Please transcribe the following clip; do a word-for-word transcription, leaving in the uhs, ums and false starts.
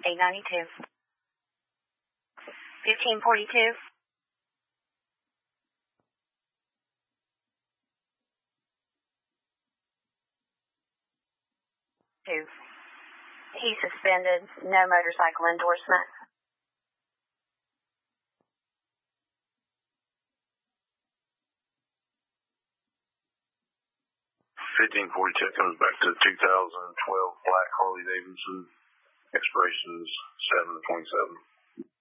eight ninety-two. fifteen forty-two. Two. He suspended. No motorcycle endorsement. fifteen forty-two comes back to two thousand twelve black Harley Davidson. Expiration is seven twenty-seven.